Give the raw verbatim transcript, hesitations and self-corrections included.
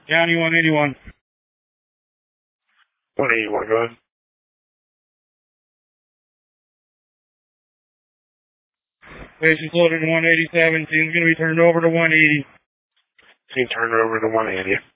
County one eighty-one. one eighty-one, go ahead. Patient's loaded to one eighty-seven. Scene's going to be turned over to one eighty. Scene turned over to one eighty.